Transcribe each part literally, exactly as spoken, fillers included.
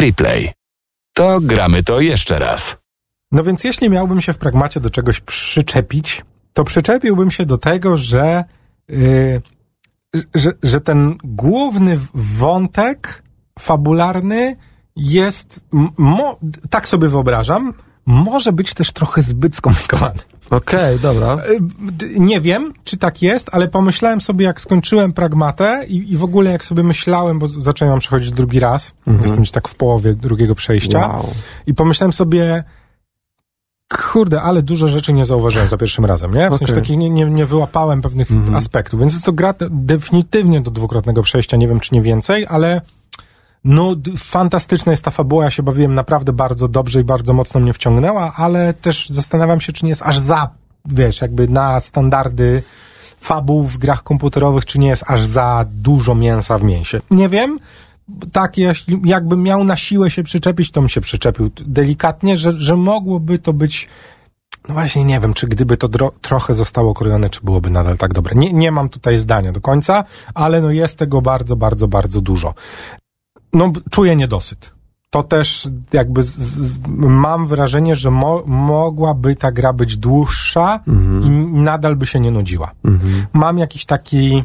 Replay. To gramy to jeszcze raz. No więc jeśli miałbym się w Pragmacie do czegoś przyczepić, to przyczepiłbym się do tego, że, yy, że, że ten główny wątek fabularny jest, mo, tak sobie wyobrażam, może być też trochę zbyt skomplikowany. Okej, okay, dobra. Nie wiem, czy tak jest, ale pomyślałem sobie, jak skończyłem Pragmatę i, i w ogóle jak sobie myślałem, bo zacząłem przechodzić drugi raz, mhm. jestem już tak w połowie drugiego przejścia wow. i pomyślałem sobie, kurde, ale dużo rzeczy nie zauważyłem za pierwszym razem, nie? W sensie okay. takich nie, nie, nie wyłapałem pewnych mhm. aspektów, więc jest to gra definitywnie do dwukrotnego przejścia, nie wiem, czy nie więcej, ale no, fantastyczna jest ta fabuła, ja się bawiłem naprawdę bardzo dobrze i bardzo mocno mnie wciągnęła, ale też zastanawiam się, czy nie jest aż za, wiesz, jakby na standardy fabuł w grach komputerowych, czy nie jest aż za dużo mięsa w mięsie. Nie wiem, tak, jeśli, jakbym miał na siłę się przyczepić, to bym się przyczepił delikatnie, że, że mogłoby to być, no właśnie nie wiem, czy gdyby to dro- trochę zostało krojone, czy byłoby nadal tak dobre. Nie, nie mam tutaj zdania do końca, ale no jest tego bardzo, bardzo, bardzo dużo. No, czuję niedosyt. To też jakby z, z, mam wrażenie, że mo, mogłaby ta gra być dłuższa mm-hmm. i nadal by się nie nudziła. Mm-hmm. Mam jakiś taki...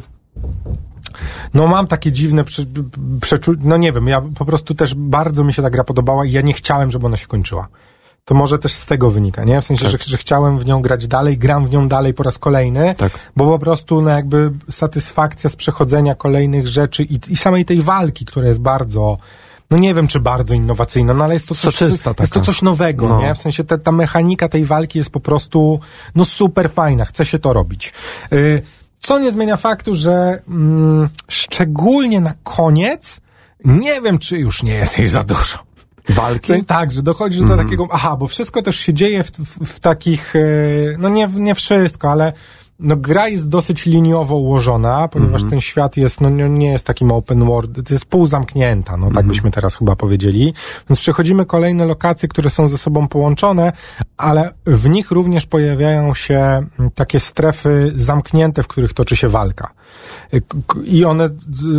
No mam takie dziwne prze, przeczucie, no nie wiem, ja po prostu też bardzo mi się ta gra podobała i ja nie chciałem, żeby ona się kończyła. To może też z tego wynika, nie? W sensie, tak. że, że chciałem w nią grać dalej, gram w nią dalej po raz kolejny, tak. bo po prostu no jakby satysfakcja z przechodzenia kolejnych rzeczy i, i samej tej walki, która jest bardzo, no nie wiem, czy bardzo innowacyjna, no ale jest to coś, Soczysta jest to coś nowego, no. nie? W sensie te, ta mechanika tej walki jest po prostu, no super fajna, chce się to robić. Yy, co nie zmienia faktu, że mm, szczególnie na koniec, nie wiem, czy już nie jest jej za dużo. Walki? Tak, że dochodzi do mm. takiego, aha, bo wszystko też się dzieje w, w, w takich, no nie, nie wszystko, ale no gra jest dosyć liniowo ułożona, ponieważ mm. ten świat jest, no nie jest takim open world, to jest półzamknięta, no tak mm. byśmy teraz chyba powiedzieli. Więc przechodzimy kolejne lokacje, które są ze sobą połączone, ale w nich również pojawiają się takie strefy zamknięte, w których toczy się walka. I one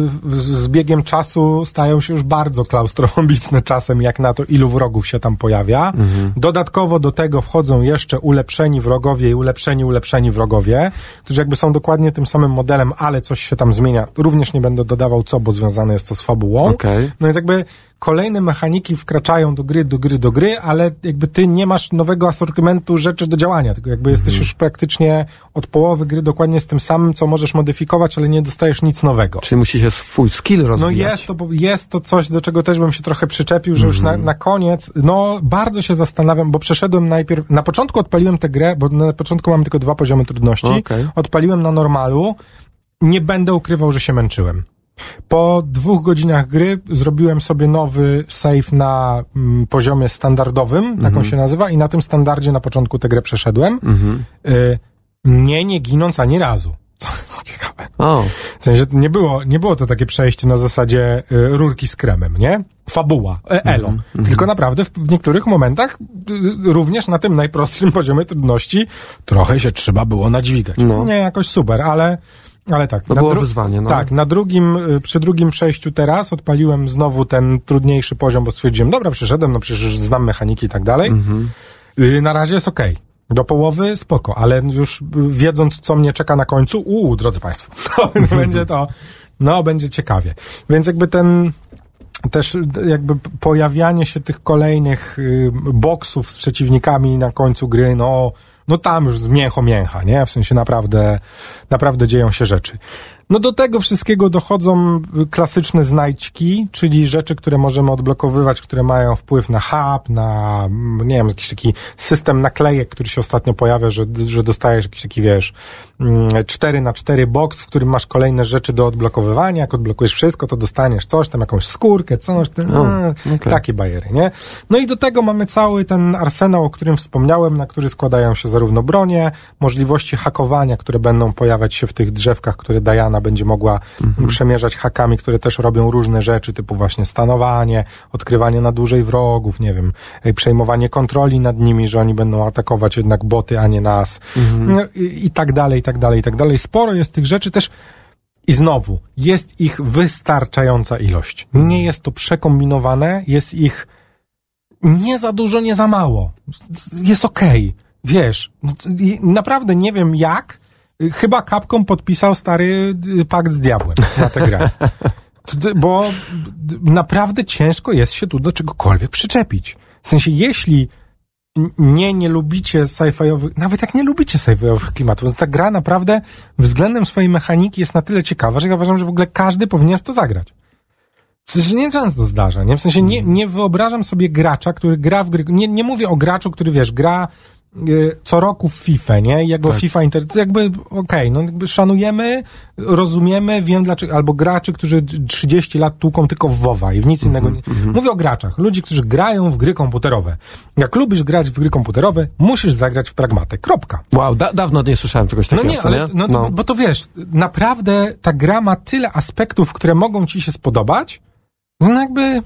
z biegiem czasu stają się już bardzo klaustrofobiczne czasem, jak na to, ilu wrogów się tam pojawia. Mhm. Dodatkowo do tego wchodzą jeszcze ulepszeni wrogowie i ulepszeni, ulepszeni wrogowie, którzy jakby są dokładnie tym samym modelem, ale coś się tam zmienia. Również nie będę dodawał co, bo związane jest to z fabułą. Okay. No więc jakby kolejne mechaniki wkraczają do gry, do gry, do gry, ale jakby ty nie masz nowego asortymentu rzeczy do działania, tylko jakby jesteś mhm. już praktycznie od połowy gry dokładnie z tym samym, co możesz modyfikować, ale nie dostajesz nic nowego. Czyli musi się swój skill rozwijać. No jest to, jest to coś, do czego też bym się trochę przyczepił, że mhm. już na, na koniec, no bardzo się zastanawiam, bo przeszedłem najpierw, na początku odpaliłem tę grę, bo na początku mamy tylko dwa poziomy trudności, okay. odpaliłem na normalu, nie będę ukrywał, że się męczyłem. Po dwóch godzinach gry zrobiłem sobie nowy save na mm, poziomie standardowym, mm-hmm. tak on się nazywa, i na tym standardzie na początku tę grę przeszedłem, mm-hmm. y, nie, nie ginąc ani razu. Co jest ciekawe. Oh. W sensie nie było, nie było to takie przejście na zasadzie y, rurki z kremem, nie? Fabuła, e, elo. Mm-hmm. Tylko naprawdę w, w niektórych momentach y, również na tym najprostszym poziomie trudności trochę się trzeba było nadźwigać. No. Nie jakoś super, ale Ale tak. To było dru- wyzwanie, no. Tak, na drugim, przy drugim przejściu teraz odpaliłem znowu ten trudniejszy poziom, bo stwierdziłem, dobra, przeszedłem, no przecież już znam mechaniki i tak dalej. Mhm. Na razie jest okej. Okay. Do połowy spoko, ale już wiedząc, co mnie czeka na końcu, uuu, drodzy Państwo, to będzie to, no, będzie ciekawie. Więc jakby ten, też jakby pojawianie się tych kolejnych boksów z przeciwnikami na końcu gry, no, no tam już z mięcho mięcha, nie? W sensie naprawdę, naprawdę dzieją się rzeczy. No do tego wszystkiego dochodzą klasyczne znajdźki, czyli rzeczy, które możemy odblokowywać, które mają wpływ na hub, na, nie wiem, jakiś taki system naklejek, który się ostatnio pojawia, że, że dostajesz jakiś taki, wiesz, cztery na cztery box, w którym masz kolejne rzeczy do odblokowywania. Jak odblokujesz wszystko, to dostaniesz coś, tam jakąś skórkę, coś, ten, no, okay. takie bajery, nie? No i do tego mamy cały ten arsenał, o którym wspomniałem, na który składają się zarówno bronie, możliwości hakowania, które będą pojawiać się w tych drzewkach, które Diana będzie mogła mhm. przemierzać hakami, które też robią różne rzeczy, typu właśnie stanowanie, odkrywanie na dłużej wrogów, nie wiem, przejmowanie kontroli nad nimi, że oni będą atakować jednak boty, a nie nas. Mhm. No, i, i tak dalej, i tak dalej, i tak dalej. Sporo jest tych rzeczy też. I znowu, jest ich wystarczająca ilość. Nie jest to przekombinowane, jest ich nie za dużo, nie za mało. Jest okej. Okay. Wiesz, naprawdę nie wiem jak, chyba Capcom podpisał stary pakt z diabłem na tę grę. Bo naprawdę ciężko jest się tu do czegokolwiek przyczepić. W sensie, jeśli nie, nie lubicie sci-fiowych, nawet jak nie lubicie sci-fiowych klimatów, to ta gra naprawdę względem swojej mechaniki jest na tyle ciekawa, że ja uważam, że w ogóle każdy powinien w to zagrać. W sensie nie często zdarza, nie? W sensie nie, nie wyobrażam sobie gracza, który gra w gry, nie, nie mówię o graczu, który wiesz, gra co roku w FIFA, nie? I jakby tak. FIFA interesuje, jakby okej, okay, no jakby szanujemy, rozumiemy, wiem dlaczego, albo graczy, którzy trzydzieści lat tłuką tylko w WoWa i w nic mm-hmm, innego nie... Mm-hmm. Mówię o graczach, ludzi, którzy grają w gry komputerowe. Jak lubisz grać w gry komputerowe, musisz zagrać w Pragmatę. Kropka. Wow, da- dawno nie słyszałem czegoś takiego. No nie, ale, no, no. bo to wiesz, naprawdę ta gra ma tyle aspektów, które mogą ci się spodobać, no jakby...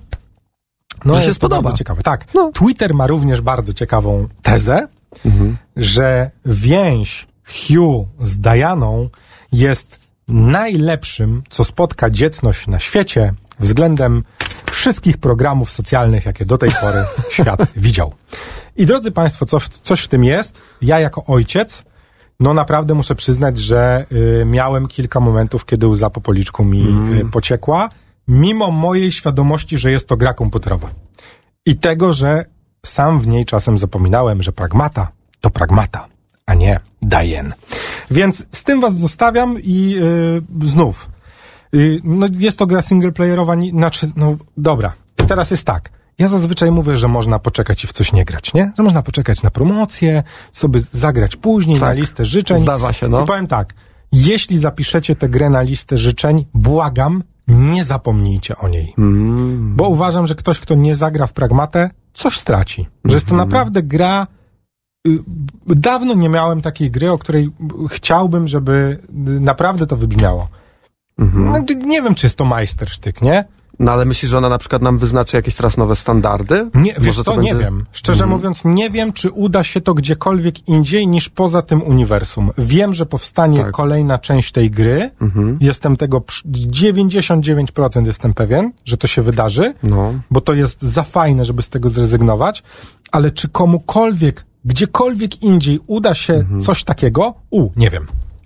No że się spodoba. Bardzo ciekawe. Tak. No. Twitter ma również bardzo ciekawą tezę, mhm. że więź Hugh z Dianą jest najlepszym, co spotka dzietność na świecie względem wszystkich programów socjalnych, jakie do tej pory świat widział. I drodzy Państwo, co, coś w tym jest. Ja jako ojciec, no naprawdę muszę przyznać, że y, miałem kilka momentów, kiedy łza po policzku mi mm. y, pociekła, mimo mojej świadomości, że jest to gra komputerowa. I tego, że sam w niej czasem zapominałem, że Pragmata to Pragmata, a nie Diane. Więc z tym was zostawiam i yy, znów, yy, no jest to gra singleplayerowa, znaczy, no dobra, teraz jest tak, ja zazwyczaj mówię, że można poczekać i w coś nie grać, nie? Że można poczekać na promocję, sobie zagrać później, tak, na listę życzeń. Zdarza się, no. I powiem tak, jeśli zapiszecie tę grę na listę życzeń, błagam, nie zapomnijcie o niej. Mm. Bo uważam, że ktoś, kto nie zagra w Pragmatę, coś straci. Że jest to mm. naprawdę gra... Y, dawno nie miałem takiej gry, o której chciałbym, żeby naprawdę to wybrzmiało. Mm-hmm. No, nie wiem, czy jest to majstersztyk, nie? No ale myślisz, że ona na przykład nam wyznaczy jakieś teraz nowe standardy? Nie, wiesz co, będzie... nie wiem. Szczerze mm. mówiąc, nie wiem, czy uda się to gdziekolwiek indziej niż poza tym uniwersum. Wiem, że powstanie tak. kolejna część tej gry. Mm-hmm. Jestem tego, dziewięćdziesiąt dziewięć procent jestem pewien, że to się wydarzy, no. bo to jest za fajne, żeby z tego zrezygnować. Ale czy komukolwiek, gdziekolwiek indziej uda się mm-hmm. coś takiego? U, nie wiem.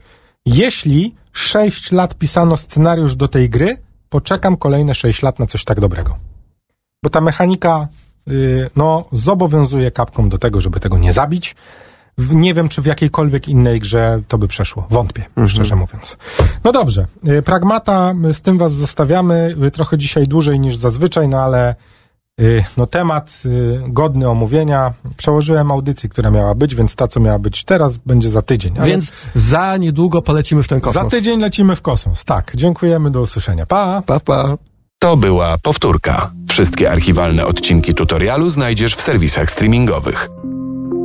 Jeśli sześć lat pisano scenariusz do tej gry, poczekam kolejne sześć lat na coś tak dobrego. Bo ta mechanika yy, no, zobowiązuje Capcom do tego, żeby tego nie zabić. W, nie wiem, czy w jakiejkolwiek innej grze to by przeszło. Wątpię, mhm. szczerze mówiąc. No dobrze. Yy, Pragmata, z tym was zostawiamy. Yy, trochę dzisiaj dłużej niż zazwyczaj, no ale yy, no, temat yy, godny omówienia. Przełożyłem audycję, która miała być, więc ta, co miała być teraz, będzie za tydzień. Ale... Więc za niedługo polecimy w ten kosmos. Za tydzień lecimy w kosmos. Tak. Dziękujemy, do usłyszenia. Pa! Pa, pa. To była powtórka. Wszystkie archiwalne odcinki tutorialu znajdziesz w serwisach streamingowych.